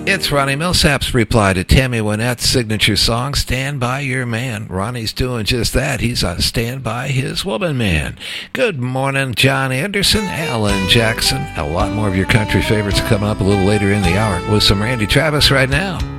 It's Ronnie Millsap's reply to Tammy Wynette's signature song, Stand By Your Man. Ronnie's doing just that. He's a stand by his woman man. Good morning, John Anderson, Alan Jackson. A lot more of your country favorites coming up a little later in the hour with some Randy Travis right now.